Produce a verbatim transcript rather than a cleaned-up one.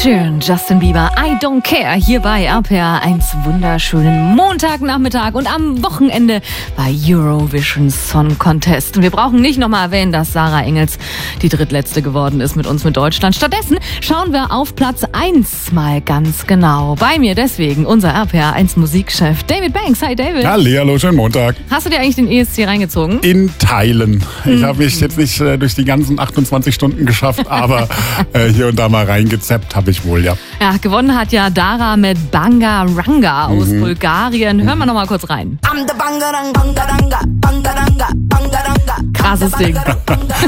Sheeran, Justin Bieber, I Don't Care, hier bei R P R eins wunderschönen Montagnachmittag und am Wochenende bei Eurovision Song Contest. Und wir brauchen nicht nochmal erwähnen, dass Sarah Engels die drittletzte geworden ist mit uns mit Deutschland. Stattdessen schauen wir auf Platz eins mal ganz genau. Bei mir deswegen unser R P R eins Musikchef David Banks. Hi David. Hallihallo, schönen Montag. Hast du dir eigentlich den E S C reingezogen? In Teilen. Ich habe mich jetzt nicht äh, durch die ganzen achtundzwanzig Stunden geschafft, aber äh, hier und da mal reingezappt habe ich wohl, ja. Ja, gewonnen hat ja Dara mit Bangaranga aus mhm. Bulgarien. Hören wir noch mal kurz rein. Krasses Ding.